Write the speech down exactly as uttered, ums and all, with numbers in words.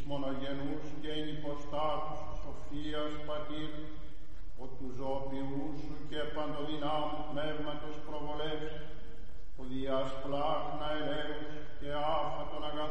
μονογενούς και εν υποστάτους σοφίας Πατήρ, ο του ζωοποιού σου και παντοδυνάμου πνεύματος προβολεύς, ο διάς πλάχνα ελέους και άφατον αγάπη,